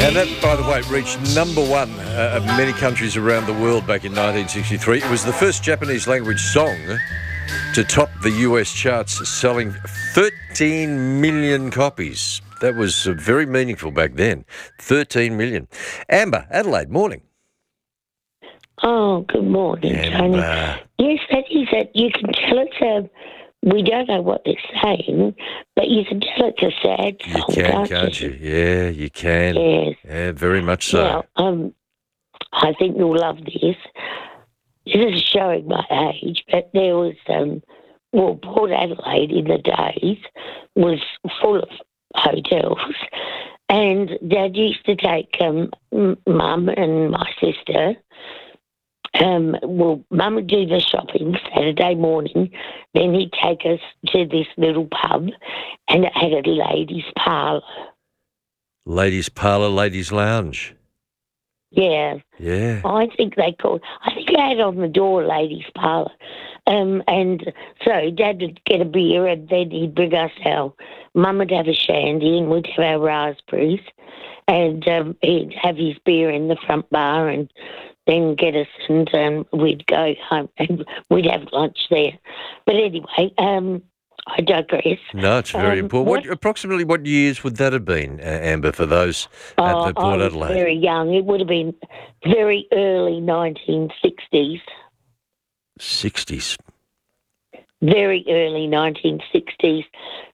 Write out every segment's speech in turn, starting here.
And that, by the way, reached number one of many countries around the world back in 1963. It was the first Japanese language song to top the US charts, selling 13 million copies. That was very meaningful back then. 13 million. Amber, Adelaide, morning. Oh, good morning, Tony. Yes, that is it. You can tell it's we don't know what they're saying, but you can tell it's a sad song, can't you? Yeah, you can. Yes. Yeah, very much so. Now, I think you'll love this. This is showing my age, but there was, Port Adelaide in the days was full of hotels, and Dad used to take Mum and my sister. Mum would do the shopping Saturday morning, then he'd take us to this little pub, and it had a ladies' parlour. Ladies' parlour, ladies' lounge. Yeah. Yeah. I think they had on the door ladies' parlour. And so Dad would get a beer, and then he'd bring us Mum would have a shandy, and we'd have our raspberries, and he'd have his beer in the front bar, and then get us, and we'd go home, and we'd have lunch there. But anyway, I digress. No, it's very important. Approximately what years would that have been, Amber, for those at the Port Adelaide? I was very young. It would have been very early 1960s. 60s? Very early 1960s.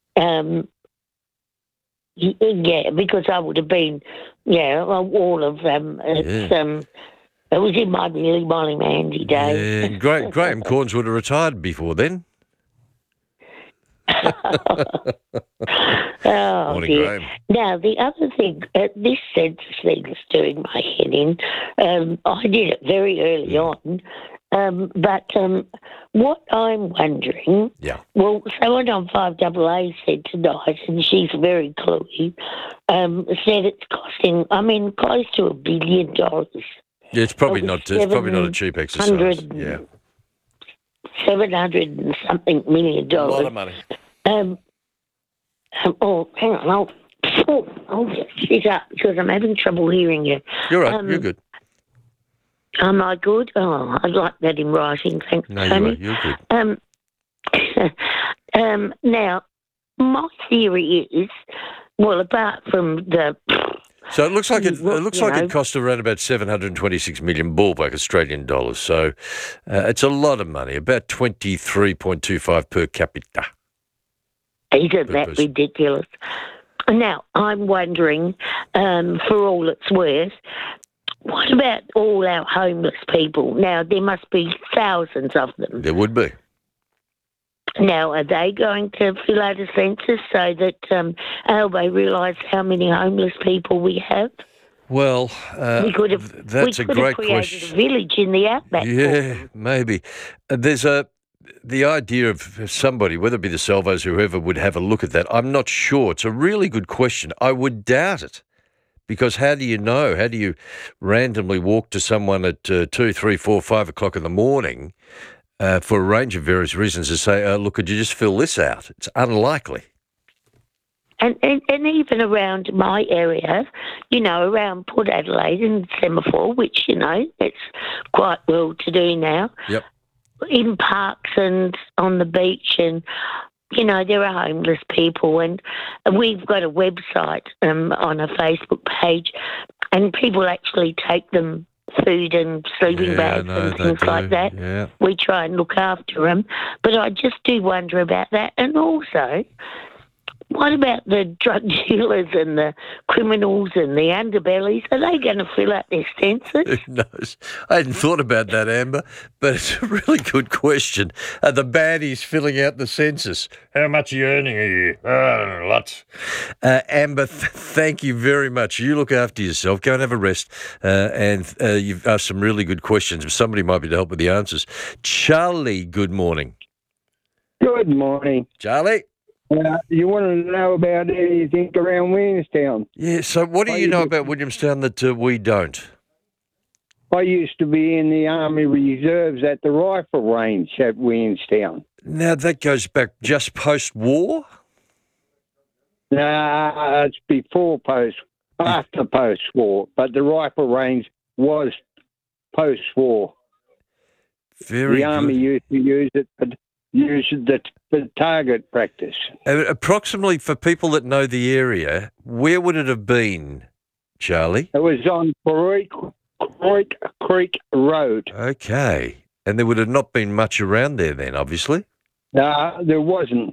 Yeah, because I would have been, all of them. It was in my Billy Molly Mandy days. Yeah, Graham Corns would have retired before then. Morning, dear. Graham. Now, the other thing, this census thing is doing my head in. I did it very early on. But what I'm wondering, someone on 5AA said tonight, and she's very cluey, said it's costing, close to $1 billion. Yeah, it's probably not a cheap exercise. Yeah. 700 and something million. A lot of money. Hang on. I'll get this up because I'm having trouble hearing you. You're right. You're good. Am I good? Oh, I'd like that in writing. Thanks, Tony. You're good. Now, my theory is, apart from the... So it looks like it cost around about 726 million ballpark Australian dollars. So it's a lot of money, about 23.25 per capita. Isn't that ridiculous? Now, I'm wondering, for all it's worth, what about all our homeless people? Now, there must be thousands of them. There would be. Now, are they going to fill out a census so that they realise how many homeless people we have? Well, that's a great question. We could have created a village in the outback. Yeah, maybe. There's the idea of somebody, whether it be the Salvos or whoever, would have a look at that. I'm not sure. It's a really good question. I would doubt it. Because how do you know? How do you randomly walk to someone at 2, 3, 4, 5 o'clock in the morning for a range of various reasons to say, look, could you just fill this out? It's unlikely. And even around my area, around Port Adelaide and Semaphore, which, it's quite well to do now. Yep. In parks and on the beach, and there are homeless people, and we've got a website on a Facebook page, and people actually take them food and sleeping bags and things like that. Yeah. We try and look after them, but I just do wonder about that. And also, what about the drug dealers and the criminals and the underbellies? Are they going to fill out their census? Who knows? I hadn't thought about that, Amber, but it's a really good question. Are the baddies filling out the census? How much are you earning a year? Lots. Amber, thank you very much. You look after yourself. Go and have a rest. And you've asked some really good questions. Somebody might be able to help with the answers. Charlie, good morning. Good morning. Charlie? You want to know about anything around Williamstown? Yeah, so what do you know about Williamstown that we don't? I used to be in the Army Reserves at the rifle range at Williamstown. Now, that goes back just post-war? Nah, it's before post. after post-war, but the rifle range was post-war. Very The Army good. used to use it for target practice. Approximately, for people that know the area, where would it have been, Charlie? It was on Creek Road. Okay. And there would have not been much around there then, obviously. There wasn't.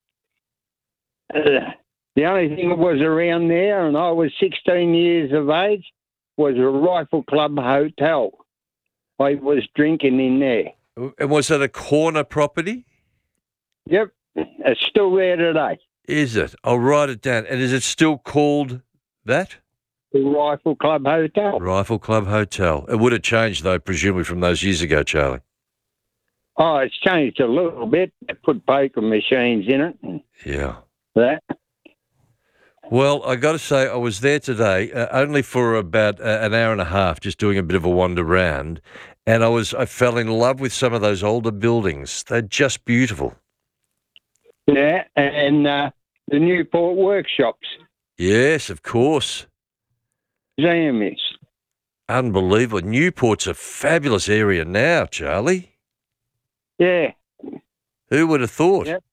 The only thing that was around there, and I was 16 years of age, was a Rifle Club hotel. I was drinking in there. And was that a corner property? Yep, it's still there today. Is it? I'll write it down. And is it still called that? The Rifle Club Hotel. Rifle Club Hotel. It would have changed, though, presumably from those years ago, Charlie. Oh, it's changed a little bit. They put poker machines in it. And Yeah. that. Well, I got to say, I was there today only for about an hour and a half, just doing a bit of a wander round, and I fell in love with some of those older buildings. They're just beautiful. Yeah, and the Newport workshops. Yes, of course. Museum is. Unbelievable. Newport's a fabulous area now, Charlie. Yeah. Who would have thought? Yep.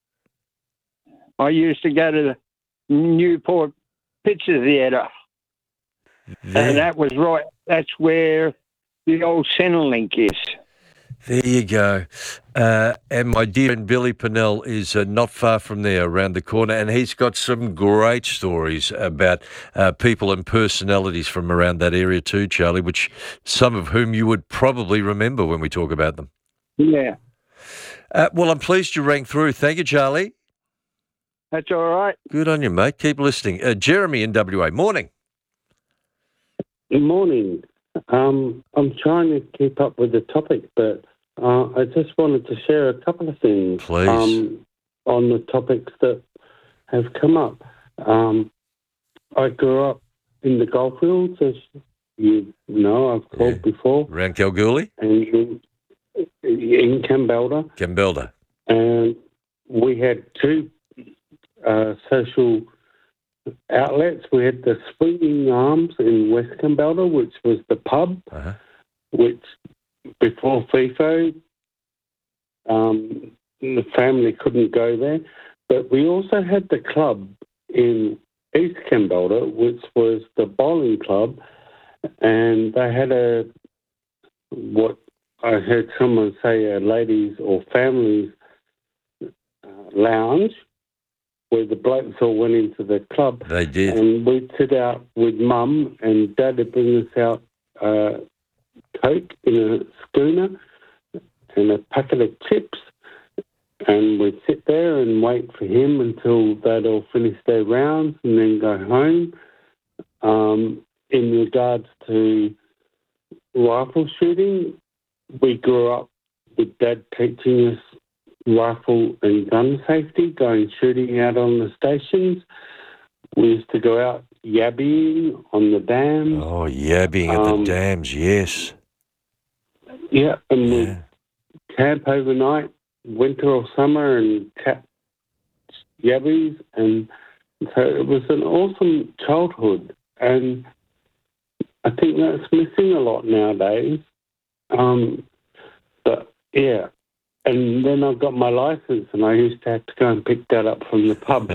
I used to go to the Newport Picture Theatre. There, And that was right. That's where the old Centrelink is. there you go. And my dear friend Billy Pennell is not far from there, around the corner, and he's got some great stories about people and personalities from around that area too, Charlie, which some of whom you would probably remember when we talk about them. Yeah. Well, I'm pleased you rang through. Thank you, Charlie. That's all right. Good on you, mate. Keep listening. Jeremy in WA. Morning. Good morning. I'm trying to keep up with the topic, but I just wanted to share a couple of things Please. on the topics that have come up. I grew up in the Goldfields, as you know, I've called before, Around Kalgoorlie? and in Campbell, Campbelda. and we had two social outlets. We had the Swinging Arms in West Campbell, which was the pub, which before FIFO, the family couldn't go there. But we also had the club in East Campbell, which was the bowling club, and they had what I heard someone say, a ladies or families lounge, where the blokes all went into the club. They did. And we'd sit out with Mum, and Dad would bring us out Coke in a schooner and a packet of chips, and we'd sit there and wait for him until they'd all finished their rounds and then go home. In regards to rifle shooting, we grew up with Dad teaching us rifle and gun safety, going shooting out on the stations. We used to go out yabbying on the dams. Oh, yabbing at the dams, yes. Yeah, and we'd camp overnight, winter or summer, and catch yabbies. And so it was an awesome childhood. And I think that's missing a lot nowadays. But, yeah. And then I got my license, and I used to have to go and pick that up from the pub.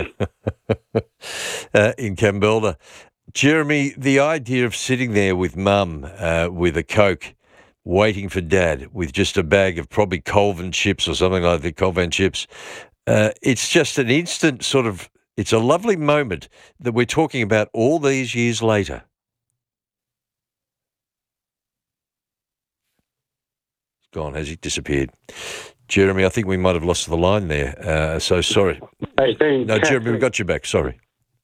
In Campbelda. Jeremy, the idea of sitting there with Mum with a Coke, waiting for Dad with just a bag of probably Colvan chips or something like that, Colvan chips, it's just an instant sort of, it's a lovely moment that we're talking about all these years later. Gone, has he? Disappeared. Jeremy, I think we might have lost the line there. So sorry. No, Jeremy, we've got you back. Sorry.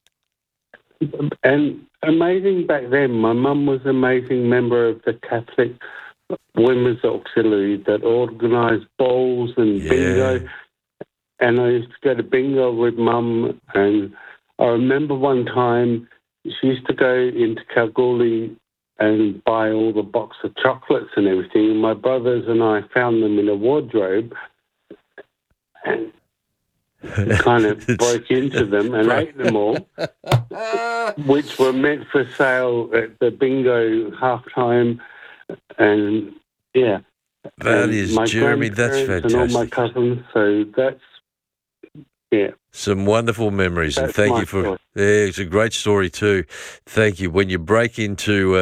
And amazing back then. My mum was an amazing member of the Catholic Women's Auxiliary that organised bowls and bingo. And I used to go to bingo with Mum. And I remember one time she used to go into Kalgoorlie and buy all the box of chocolates and everything. And my brothers and I found them in a wardrobe. And kind of broke into them and ate them all, which were meant for sale at the bingo halftime. And yeah, That and is, my Jeremy, that's grandparents and all my fantastic. cousins. So that's Some wonderful memories, and That's thank my you for. story. Yeah, it's a great story too. Thank you. When you break into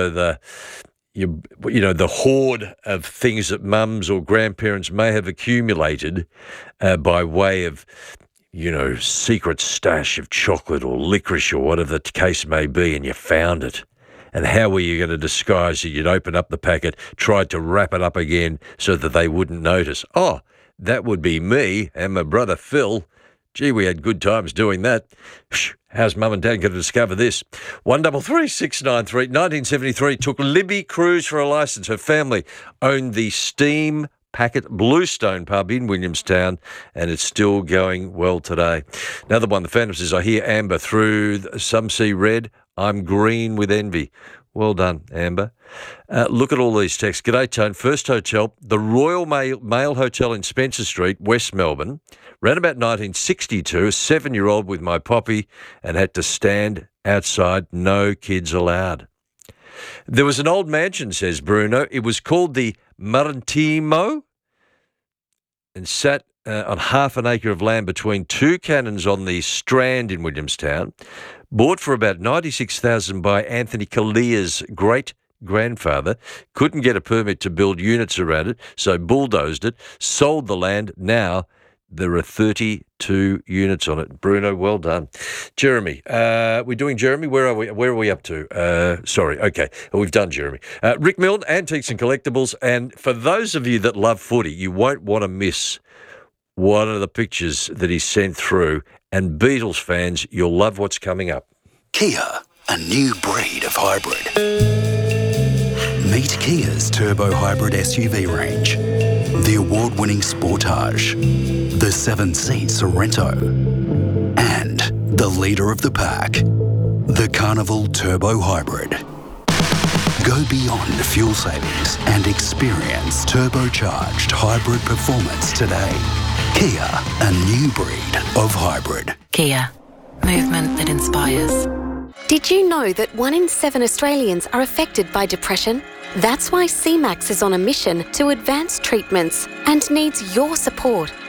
the hoard of things that mums or grandparents may have accumulated by way of, secret stash of chocolate or licorice or whatever the case may be, and you found it. And how were you going to disguise it? You'd open up the packet, tried to wrap it up again so that they wouldn't notice. Oh, that would be me and my brother Phil. Gee, we had good times doing that. How's Mum and Dad going to discover this? 133693. 1973 took Libby Cruz for a licence. Her family owned the Steam Packet Bluestone pub in Williamstown, and it's still going well today. Another one, the Phantom says, I hear Amber through Some See Red. I'm green with envy. Well done, Amber. Look at all these texts. G'day, Tone. First hotel, the Royal Mail Hotel in Spencer Street, West Melbourne. Around about 1962, a 7-year-old with my poppy and had to stand outside, no kids allowed. There was an old mansion, says Bruno. It was called the Marantimo and sat on half an acre of land between two cannons on the Strand in Williamstown. Bought for about $96,000 by Anthony Callear's great-grandfather. Couldn't get a permit to build units around it, so bulldozed it, sold the land. Now there are 32 units on it. Bruno, well done. Jeremy, we're doing Jeremy. Where are we up to? Sorry, okay. We've done Jeremy. Rick Milne, Antiques and Collectibles. And for those of you that love footy, you won't want to miss one of the pictures that he sent through. And Beatles fans, you'll love what's coming up. Kia, a new breed of hybrid. Meet Kia's turbo hybrid SUV range. The award-winning Sportage, the 7-seat Sorento, and the leader of the pack, the Carnival Turbo Hybrid. Go beyond fuel savings and experience turbocharged hybrid performance today. Kia, a new breed of hybrid. Kia, movement that inspires. Did you know that 1 in 7 Australians are affected by depression? That's why CMAX is on a mission to advance treatments and needs your support.